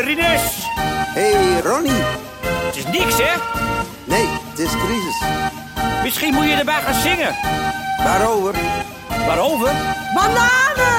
Rinus. Hey, Ronnie. Het is niks, hè? Nee, het is crisis. Misschien moet je erbij gaan zingen. Waarover? Waarover? Bananen!